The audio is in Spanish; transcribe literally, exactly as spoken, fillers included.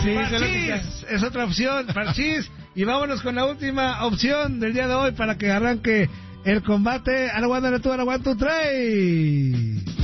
Sí, Parchís, es otra opción, Parchís. Y vámonos con la última opción del día de hoy para que arranque el combate. Al one, al two, al one, two, three.